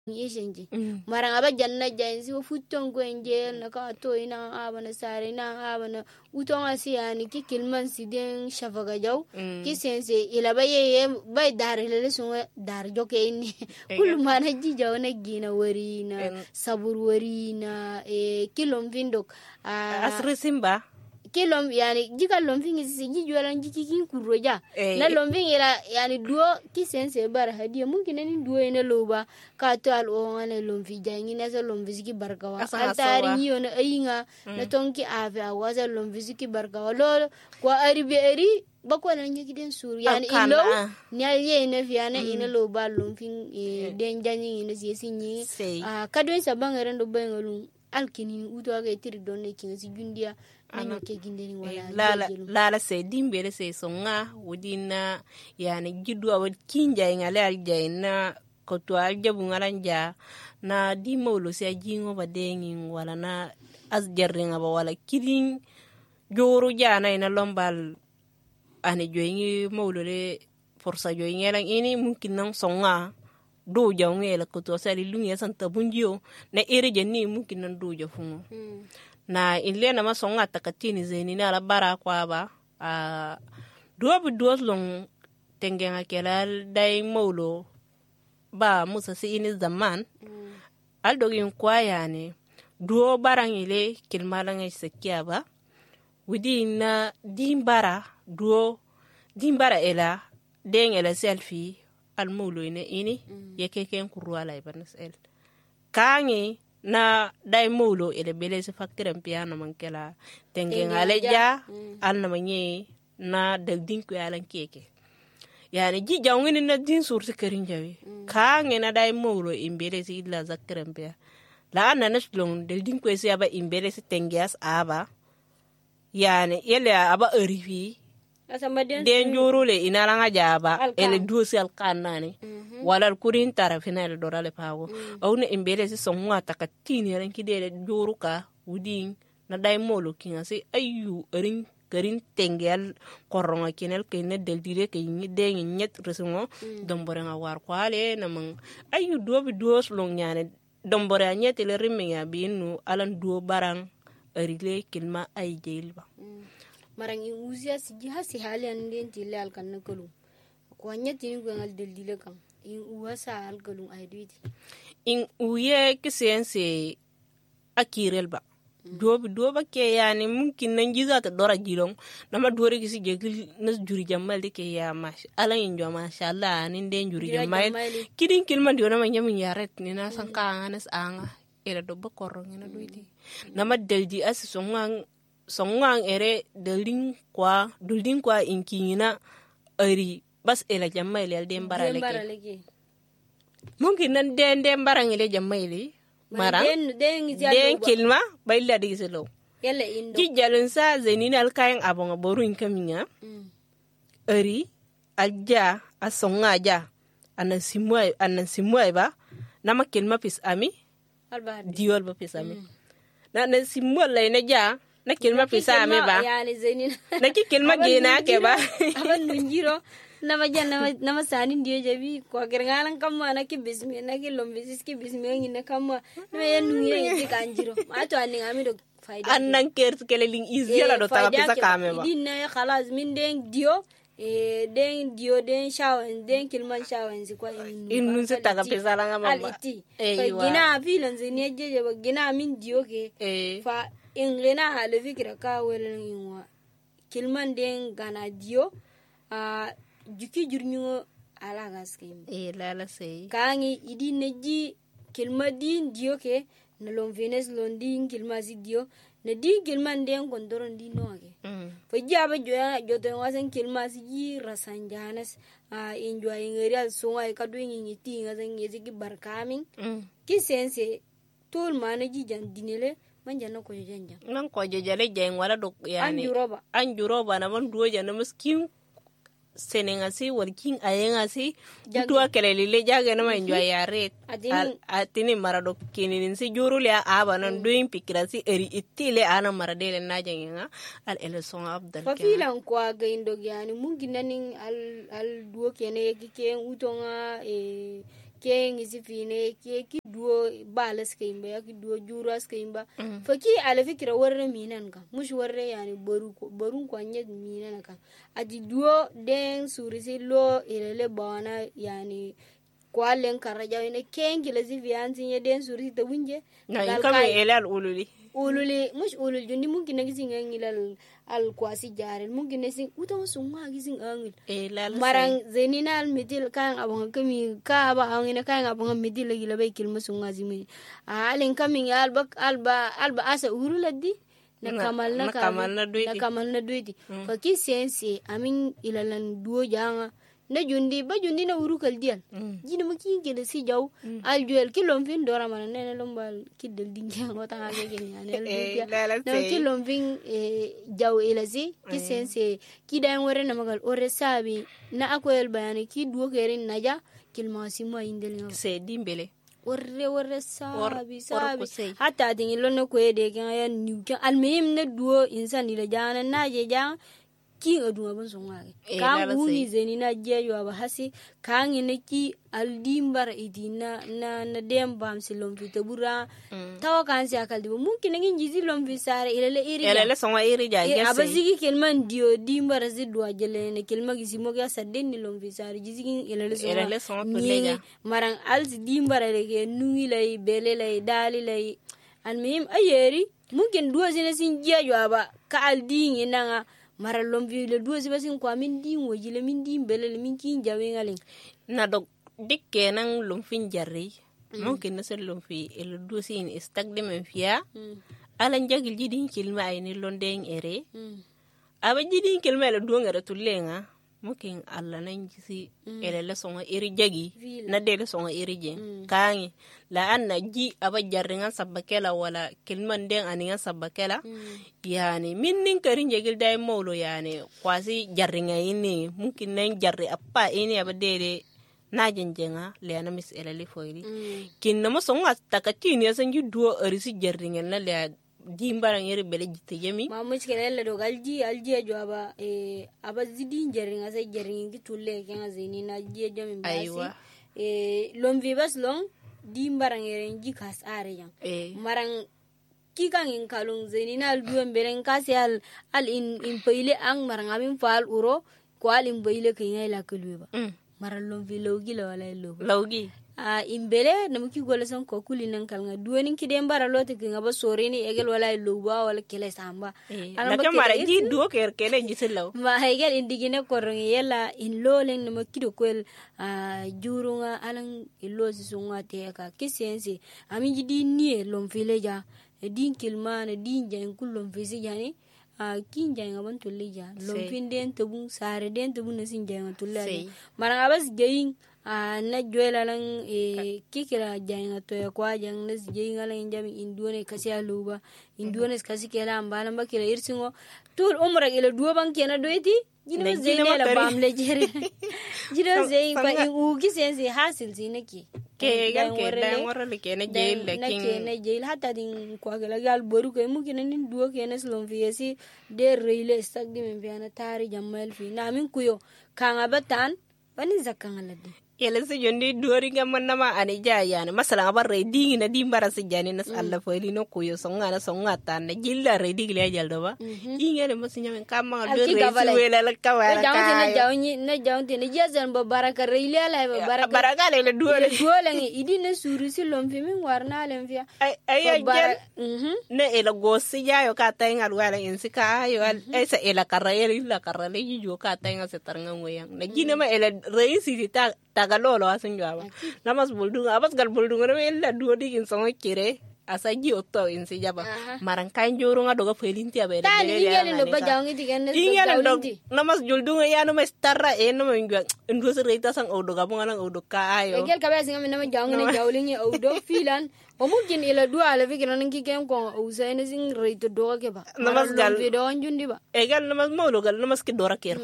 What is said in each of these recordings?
yeshenji maranga ba janna jansi wo futton gwenje na ka to ina abana sare na abana uton asiyani ki kilman siden shafaga jaw ki sense ila ba ye ba dare le so dar joke ni kul mana ji jaw na gina wari na sabur wari na kilom vindok asri simba kilom yani jika lomfingi sisi jijualan jiki kin kuroja na lomfingi la yani duo kisense bara hadiya mungkin nani duo ina loba ka to al o ngane lomfi jangi na sa lomfiziki barkawa altari nyiyo na ayinga na tonki ave awaza lomfiziki barkawa lolo kwa aribe eri bako na njiki den sur yani ilo nya ye ina fiana ina loba lomfing den janyi ina siyesi nyi kadwen sabanga rendo bengalung alkini uto aga tiri donne kinga si jundia nanyo ke gindeni wala lala se dimbere se songa wudina yani gidu awad kinja ngale aljaina ko to aljabu ngalanja na di mawlo se jingo badengi wala na asjarringa ba wala kidin joru jana ina lombal ane joyingi mawlo le forsa joyingi lan ini mungkin nang songa do jawngé la ko to sali lungi santa bunjio na ere jenni mungkin nan do jafungo na ile na masonga takatini zeni na la bara kwa ba duwa long tengenga kelal dai maulo ba musa si ini zaman aldogin kwa yani duwo barang ile kilmalanga sekia ba wudi na dimbara ela deng ela selfie al maulo ini yekeken kurwala ibanas el kangi na dai molo ele bele se faktiran piano mankela tengen aleja al na manye na dal dinku yalan keke yani ji jawngini na din sur se kerin jawi kange na dai molo imbele se illa zakran pia la na naslong dal dinku se aba imbele se tengias aba yani ele aba erifi den jorule inaranga jaba ele duosi al kanani wala kurin tarafina ele dorale pago awne imbele si sonwa takatini ran kidele joruka wudin na dai molo kinga si ayu erin garin tengel koronga kinel kene del dire ke ni de nyet resumo dombore nga war kwale na mang ayu dobi duos long nyane dombore nyet le rimenga binu alan duo barang erile kilma ay jelba marang in uzia siji hasi hali anden tile al kan nakulu ko nyati ni ngal del dile kam in uwasa al galung ay duiti in uye kisense akirel ba doba ke yani mungkin nan jiza ta dora jilong nama dore kisi jegil nas juri jamal de ke ya mash ala injo masha Allah nin den juri jamal kidin kilman diona ma nyamin yaret ni na sanka anas anga era do bakorong ina duiti nama deldi as songang ere dulding kwa inkina eri bas ela jamaili al dem baraleke mungkin nan den barang ele jamaili mara den kilma baila digiselo yalla indo ki jalun sa zenini al kayan abonga boru inkaminya eri alja asonga ja anan simwai ba nama kilma pis ami alba diol ba pis ami na simwai la ina ja na kilma pisa ame ba yani zenina na ki kilma gena ke ba aban nunjiro nama sani ndiye jabi ko gergalan kamma na ki bismi na ki lombisis ki bismi ngina kamma na ya nunye ki kanjiro ato ani ngami do faida annan kers keleling izela do ta pisa kame ba dinna khalas min den dio den shawan den kilman shawan si kwa innun se taga pisa la ngama ba gina filan zine jeje ba gina min dio ke fa inglena hale fikira ka welen inwa kilman den gana dio juki jurnyo ala gaskem lala sei kangi idi neji kilma din dio ke na lon venes lon din kilma si dio na di kilman den kondoron di no ke fa jaba joto wasan kilma si rasan janas enjoy ngari songa ka do ngi ti ngazan ngi ki barkamin ki sense tol manaji jan dinele manjana ko janja nan ko jajale jeng wala do yani anjuroba na man duo jana miskin senengasi working ayengasi tuwa kelele jaga na manjo yare atini marado kininin si jurule aba nan doing pikirasi eri itile ana maradele na jenga al eleson abdal fa filan ko ga indo yani mungkin nanin al duo kene yake utonga ke ngisi fine ke ki duo balas ke imba ya ki duo juras ke imba faki ala fikira warre minan kan mush warre yani borun ko nyet minan kan adi duo den surisi lo ilele bana yani kwalen karaja ine kengi la zivianzi nye den surisi tabunje na kama elal ululi mush ulul jundi mungkin na gising angil al kwasi jaren mungkin na sing utang sunga gising angil marang zenina al mitil kang abang kami ka ba angina kang abang mitil lagi labai kilma sunga zimi alin kami alba asa uruladdi na kamal na duiti faki sense amin ilalan duo janga na jundi na urukal dial jina maki gele si jaw al juel kilom fin dora mana nene lombal kidel dinga ngota ngake gini anel na kilom fin jaw elasi ki sense ki dan wore na magal ore sabi na akoyel bayani ki duo kerin naja kilma simo indel se dimbele warre sabi hatta din ilon ko yede kan ya niuka almihim na duo insan ila jana naje jang ki aduma ban songa kan wuni zeni na jeyo aba hasi kan ine ki aldimbar idina na dem bam silom fitabura tawa kan si akal dibo mungkin ngin jizi lom fisare ilele songa iri ja aba zigi kelman dio dimbar zidwa jele ne kelma gisi mo ga sadden ni lom fisare jizi ilele songa pelega marang alzi dimbar lege nungi lay bele lay dali lay almihim ayeri mungkin duwa zene sin jeyo aba ka aldingi nanga mara lombi le duozi basin kwa min din wajile min din belele min kin jawe ngalen na dog dikke nan lumfin jarri mungkin na sel lumfi el duozi in istagde men fiya alan jagil jidin kilma ay ni londeng ere aba jidin kilma le duo ngara tullenga mungkin alla nan jisi ele le songa iri jagi na de le songa iri je kangi la anna ji aba jarringa sabakela wala kilman den aninga sabakela yani minnin karin jegil dai molo yani kwasi jarringa ini mungkin nan jarri appa ini aba de na jenjenga le na mis ele le foili kin na mo songa takatini ya sanju duo arisi jarringa na le dimbarang yeri bele jitte yemi ma muskele le do alji jo aba zidin jaringa sai jaringa tulle kan azini na je jami basi lom vivas long dimbarang yeri jikas are yang marang kikan in kalung zeni na alduem beren kasi al in peile ang marang amin fal uro ko al in beile kenya la kulweba marang lom vilogi la wala logi imbele namuki gola son ko kulinan kalnga duwenin kiden bara lote kinga ba soreni egel wala luba wala kele samba ala ka mara ji duo ker kele jiselaw ma egel indigine korongi yela in lolen namuki do kwel jurunga alan ilosi sunga teka kisense ami jidi nie lom fileja din kilmana din jan kullum fisi jani kin janga ban tulija lom finden tabun sare den tabun nasin janga tulale mara abas geyin na joela lang kikira janga to ya kwa jang nas jeinga lang jami indone kasi aluba indone kasi kela ambala mbakira irsingo tul umra ila duwa ban kena doiti jino zeine la bamle jere jino zei ba in ugi sense hasil zinaki ke gal ke dan wora le kena jail le king kena jail hatta din kwa gala gal boru ko mukina nin duwa kena slom fiesi de reile stagdi men biana tari jamal fi na min kuyo kanga batan bani zakanga ladde yele se jondi duori ngam nama ani jaya ne masala abar reading na dimbara se jani nas alla foili no kuyo songa tan na jilla reading le jaldo ba ingere masinya men kama do resu wela la kawara ka na jawti ne jazan ba baraka reile ala ba baraka le duore ngi idine suru si lom fi min warna len fi ay jel ne ela gosi jayo ka tayngal wala insika yo ay sa ela karayel la karale ju ka tayngal se tarnga ngoyang na jina ma ela reisi ta tagalolo asin jaba namas buldunga abas gal buldunga no ella duodi in songo kire asaji otto in si jaba marang kan joro nga doga felinti abe ta ni ngeli no bajangi digane namas juldunga ya no mestarra no mengwa ndo se reita sang odo gabunga nang odo ka ayo egel kabe singa nama jangi ne jawlingi odo filan o mungkin ila dua ala fikira nang kikem ko usaine sing reita do ke ba namas gal video anjundi ba egal namas mawlo gal namas ki dora ker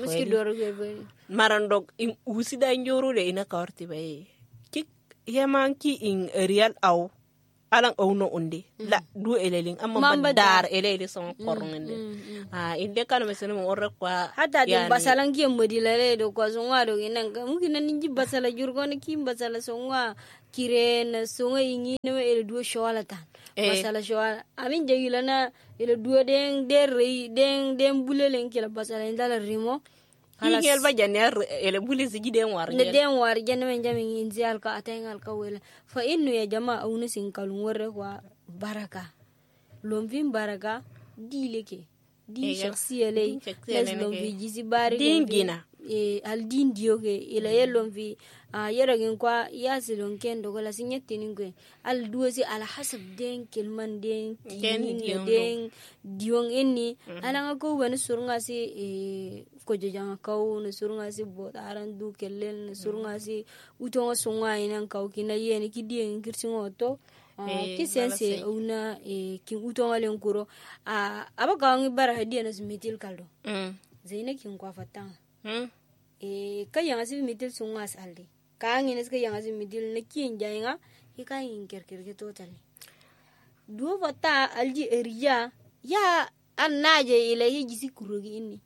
marandok in usida njoro de ina karti bay kik yaman ki in real aw alang ono unde la du elelin amma badar elele son korngende inde kan mesene mo orre kwa hata de basalan ki modilale do ko songa do inan mungkin ninji basala jurgo ne ki basala songa kiren songa ingi ne ele du shawala tan basala shawala amin jegilana ele du den derri den bulelen ki la basala indala rimo higel ba janer ele bulisi giden war ne den war jenne men jami inzi alka atengal ka wala fa innu ya jama awni sin kalun warre kwa baraka lomvin baraka dileke di shakhsiyale les lomvi jisi bari dingina al din dioge ila yelom vi yeragin kwa yasilon kendo gola sinyetinin kwe al duosi ala hasab den kelman den den diong inni ala ngako wen surunga si ko jojanga kaw ne surunga si botaran du kellen ne surunga si utonga sunga inan kaw kina yene ki dien kirsingo to kisense una kin utonga len kuro abaka ngi bara hadiya na smitil kaldo zaina kin kwa fatanga ka yanga si mitil sungas alde ka ngines ka yanga si mitil na kin jainga ka yin kerkerke totally duo fata alji eriya ya annaje ilahi jisi kurogi inni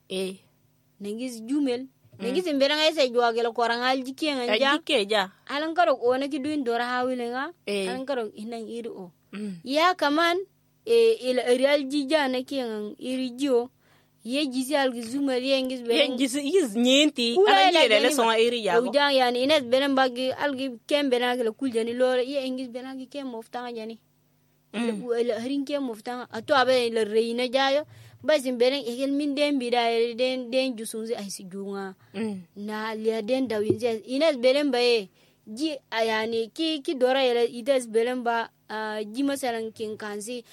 nengis jumel nengis mberanga ese jwagel koranga alji kenga ja alan karo ona ki duin dora hawilenga alan karo inan iri o ya kaman ila erial jija na kenga iri jio ye jisi algi zumel yengis beren jisi is nyenti ala yele le son iri yago uja yani ines beren bagi algi kembena la kuljani lore ye engis benagi kem moftanga jani ila harin kem moftanga ato abe ila reina jayo basin beren egel min den bida den jusunzi ay sigunga na lia den dawinzi ines beren baye ji ayani ki dora yele ides beren ba ji masalan kin kansi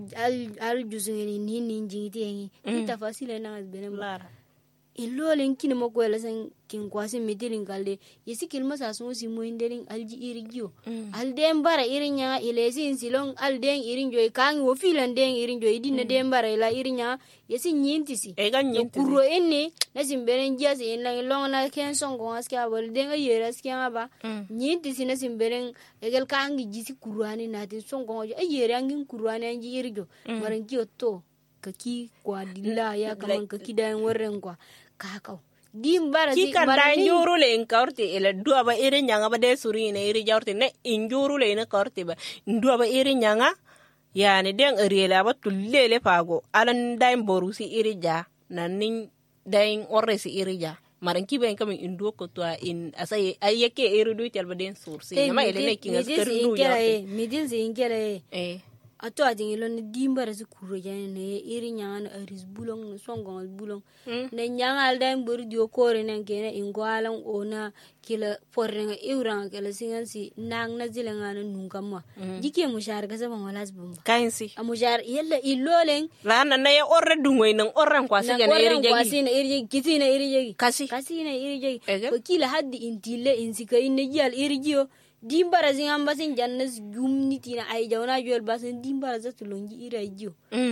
al juzungeni ni jingiti yengi ita fasile na benen lara ilolen kin mo ko la san kin kwasi midirin kalde yesi kilma sa so si mo inderin alji irigio alden bara irinya ilesi silon alden irin joy kan wo filan den irin joy dinne den bara ila irinya yesi nyintisi kuro enne nasim beren jase ina long na ken songo aska bol den ayera aska ba nyintisi nasim beren egel kan gi jisi kurani na tin songo ayera ngin kurani anji irigio maran kiyoto kaki kwa dilla ya kaman kaki dan warren kwa kakau dimbara ki kan dan juru le enkaurti ele dua ba ire nyanga ba de suri ne ire jaurti ne injuru le ne kaurti ba dua ba ire nyanga yani den eriela ba tullele pago alan dain borusi ire ja nanin dain orresi ire ja maran ki ben kam indu ko to in asay ayeke ire du tel ba den sursi ma ele ne kinga skar du ya midil zingere ato ajin ilon dimbara su kuro jane ne iri nyanga aris bulong songo bulong ne nyanga aldan burdio kore nan kene ingwalan ona kila porrenga iuranga kala singansi nang na zilenga na nungamwa jike mushar ga zaman walas bumba kainsi amushar yalla ilolen lana na ya orre dungwe nan orran kwasi ga iri jegi kwasi na iri jegi kiti na iri jegi kasi na iri jegi ko kila haddi intile insika inne jal iri jio dimbara zingan basin jannas gumniti na ay jawna jol basin dimbara za tulongi ira jiyo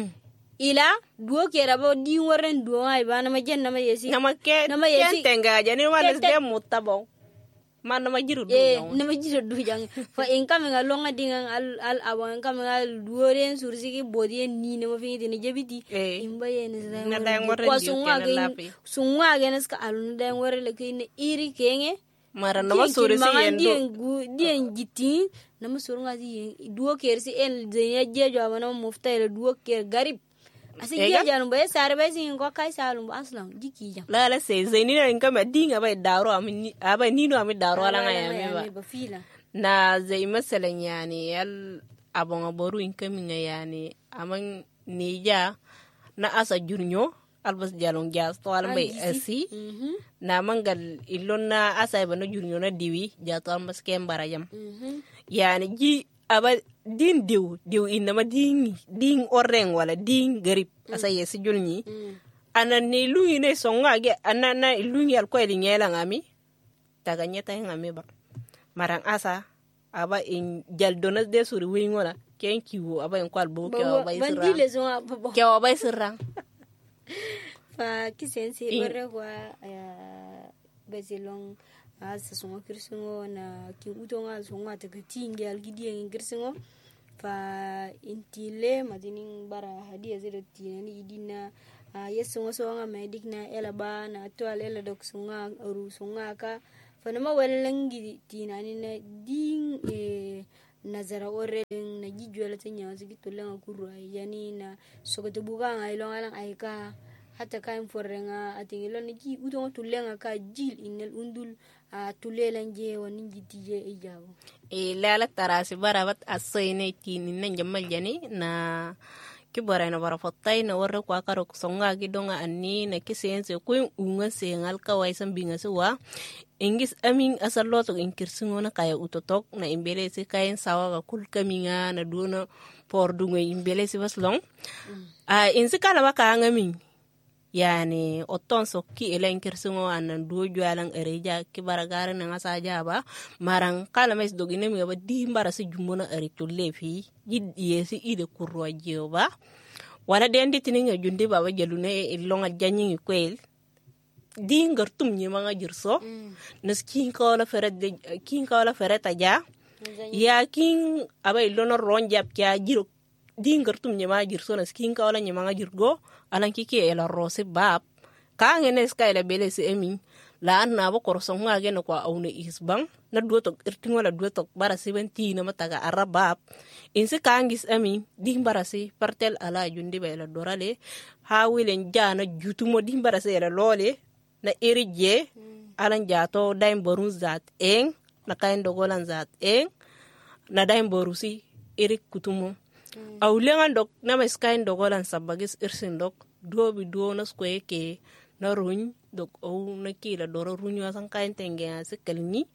ila duo kera bo di warren duo ay bana ma janna ma yesi na ma tenga jani wala de mutabo man na ma jiru du jang fa en kam nga longa dingan al awan kam nga duo ren sursi ki bodi ni ne ma fingi ni jebiti imba yen na dang warren ko sunga genes ka alun dang warre le kine iri kenge mara nama sore si yendo dien giti nama sore ngazi duo kersi en zenya jejo abana mufta ele duo ker garib asi jejo anu bae sare bae sin ko kai salum aslan jiki jam la se zeni na inka madinga bae daro amini aba nino ami daro ala ngaya ba fila na zai masalan yani yal abon aboru inka minga yani aman nija na asa jurnyo albas jalong jas to almay asi na mangal ilonna asay bana jurnyo na diwi jato almas kembarajam yani ji aba din diw inama din orreng wala din garib asay si julni anani luyi ne songa ge anana luyi al ko eli ngela ngami taga nyeta ngami ba marang asa aba in jaldona de suri wingola ken kiwo aba en kwal bo ke bay sirang fa kisense borre kwa bezilong asa songo kirsingo na ki utonga songa ta tingi al gidien kirsingo fa intile madinin bara hadiya zira tinani idina yesu ngoso nga medikna ela ba na to ela dok sunga ru sunga ka fa nama walangi tinani na ding nazara ore na jijwala tanya zigitu lenga kurwa yani na sokoto buga nga ilonga lang aika hata kain forrenga atingilo ni ji udon tulenga ka jil inel undul tulelan je woni jitije ijawo lala tarasi barabat asoyne tinin nan jamal jani na kibara na bara fotai na warra kwa karo songa gidonga anni na kisense kuin unga sengal kawai sambinga suwa ingis amin asalo to inkirsingo na kaya utotok na imbele se kayen sawa ga kul kaminga na duna por dunga imbele se baslong insi kala baka ngamin yani oton so ki elen kirsingo anan do jwalan ereja ki baragara na ngasa jaba marang kala mes dogine mi ba di mbara se jumona ere to lefi yidie si ide kurwa jeba wala dendi tininga jundi baba jalune e longa janyi kwel di ngartum nyi manga jirso nas kin kala fereta ja ya kin aba ilono ronjap kya jiro di ngartum nyi ma jirso nas kin kala nyi manga jirgo alan kiki ela rose bab ka ngene ska ela bele se emi la na bo korso ngage no kwa aune isbang na duoto irtingo la duoto bara 17 na mataga arabab inse kangis emi dimbarasi partel ala jundi be la dorale ha wilen jana jutumo dimbarasi ela lole na erije alan jato daim borun zat eng na kain dogolan zat eng na daim borusi erik kutumo aulengan dok na mas kain dogolan sabagis irsin dok dobi do na skwe ke na runy dok au na kila doro runyo asan kain tenge asikalni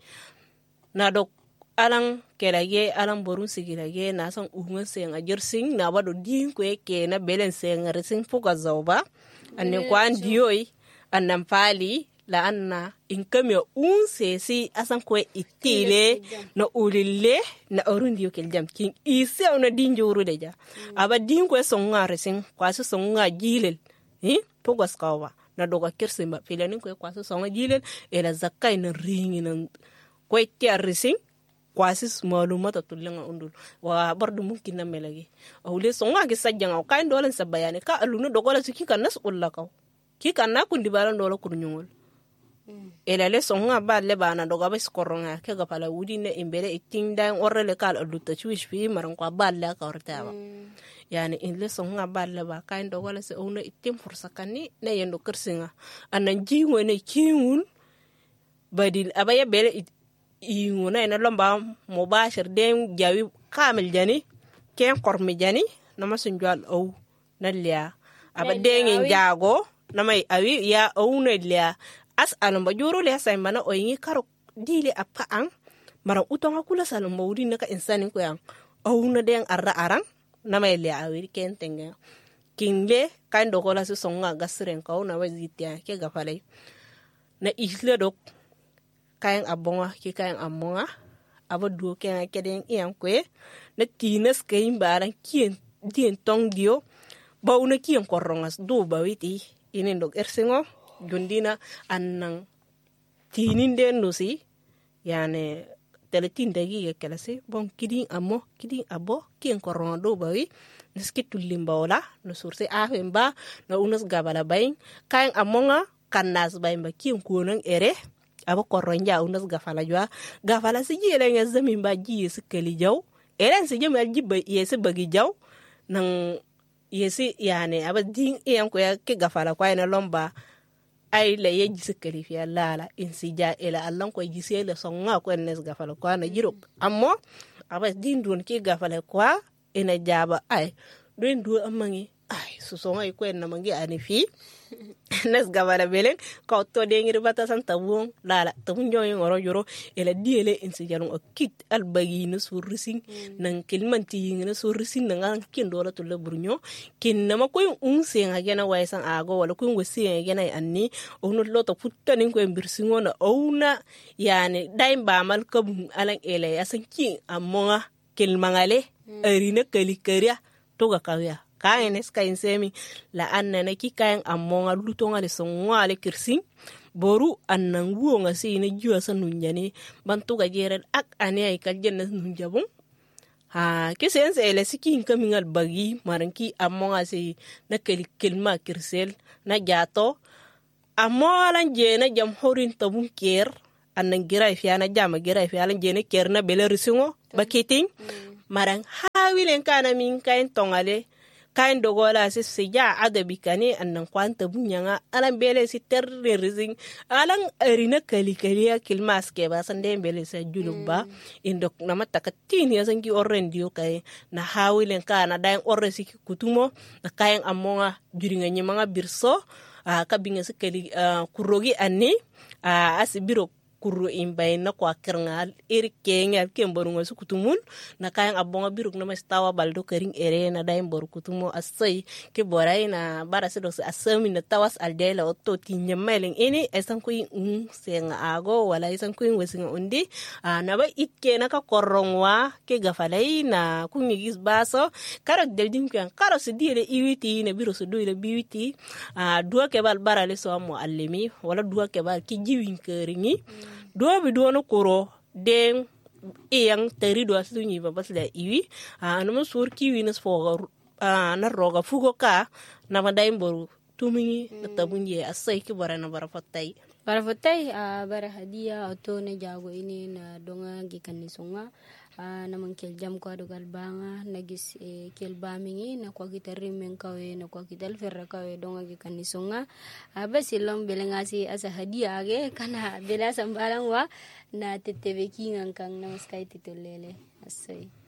na dok alang kelage alang borun sigilage na san unga seng ajersing na bado din kwe ke na belen seng resing fuga zauba anne kwan dioi annam pali la anna inkamya sesi asan kwe itile na ulile na orundi yokel jam king ise ona dinjuru deja aba din kwe songa resing kwaso songa jilel pogos kawa na doga kirsimba filani kwe kwaso songa jilel ela zakai na ringi na kwe tia resing kwasis malumata tulenga undul wa bardu mumkin na melagi awle songa gi sajjanga kain dolan sabayane ka alunu dogola sikika nas ullakaw ki kanna kundi balan dolo kurnyungol ela le songa ba le bana doga bes koronga ke ga pala wudi ne imbere iting dan orrele kal adutta chuish fi maran kwa balla ka ortawa yani in le songa ba le ba kain dogola se ona itim fursakani ne yendo kersinga anan jiwo ne kiun badil abaya bele inguna ina lomba mubashir den jawi kamil jani ken kormi jani nama sunjal au nalia aba den jago namai awi ya au nalia as alamba juro le sai mana oyingi karo dile apa ang mara utonga kula salum mawdi naka insani ko yang au na den arra arang namai le awi ken tenga kingle kan dogola su songa gasren ko na wazitia ke gafalai na isle dok kayan abonga ki kayan amonga aba duo ken keden ian kwe na tinas kayin baran kien dien tong dio ba una kien korongas do ba witi inen dok ersingo jundina annang tinin den nusi yani teletin dagi kelasi bon kidin abo kien koronga do ba wi neskitul limbaola no surse afemba na unas gabala bayin kayan amonga kannas bayin ba kien kuonan ere aba koronja unas gafala si jele nga zamin ba ji sikali jaw eren si jemal jibba yesi bagi jaw nang yesi yani aba din yan ko ya ke gafala kwa ina lomba ay la ye ji sikali fi lala insi ja ela allan ko ji sele songa ko nes gafala kwa na jiro ammo aba din don ke gafala kwa ina jaba ay don du amangi ay su songa ko na mangi ani fi nes gabala belen ko to de ngir bata san tabun lala tabun joy ngoro joro ela diele insi jalon o kit albagi no surrising nan kilmanti ngina surrising nan kin dola to lebrunyo kin nama ko unse ngena waysan ago wala ko ngwesi ngena anni ono loto puttanin ko mbirsingo na ouna yani daimba mal kabum alan ela yasan ki amonga kilmangale arina kalikaria to ga kawya kayen eskain semi la anna na ki kayen amonga lutonga le songa le kirsin boru annan wuonga si ne juwa sanun jani bantu ga jere ak ane ay kal jenna nun jabun kisen se ele sikin kamingal bagi maranki amonga se na kelma kirsel na jato amolan je na jam horin tabun ker annan gira fi ana jama gira fi alan je na ker na bele risingo bakiting marang hawilen kana min kain tongale kain dogola se ja adabi kane annan kwanta bunyanga alan bele si terre rising alan erina kali kilmas ke ba sande bele sa julubba indok na matakatini yasangi orrendio kay na hawilen kana daen orre si kutumo na kain amonga juringa nyimanga birso kabinga se kali kurogi anni asibiro kuru imbay na kwa kerngal kenya kemborungo su kutumun na kayang abonga biruk na mastawa baldo kering ere na daim bor kutumo asay ke boray na bara se dos asami na tawas aldela otto tinyameleng ini esan ko senga ago wala esan ko wesinga undi na ba itke na ka korongwa ke gafalay na kunyigis baso karo deldim kan karo se dire iwiti na biro su doile biwiti dua ke bal bara le so mo allemi wala dua ke bal ki jiwin keringi dua bi dua no kuro den yang teri dua sunyi babas la iwi no sur kiwi nas fo na roga fugo ka na badai boru tumi na tabunye asai ki bara na bara fatai bara hadia auto ne jago ini na donga gikan sunga na mangkel jam ko adugal banga nagis kel bamingi na kwa kita rimen kawe na kwa kita ferra kawe donga gikan sunga basilom belengasi asa hadia age kana bela sambalang wa na tetebe kingang kang namaskay titulele asay